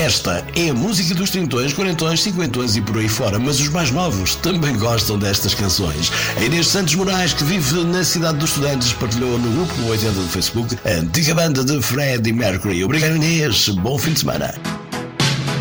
Esta é a música dos trintões, quarentões, cinquentões e por aí fora, mas os mais novos também gostam destas canções. A Inês Santos Moraes, que vive na cidade dos estudantes, partilhou no grupo 80 do Facebook a antiga banda de Freddie Mercury. Obrigado, Inês. Bom fim de semana.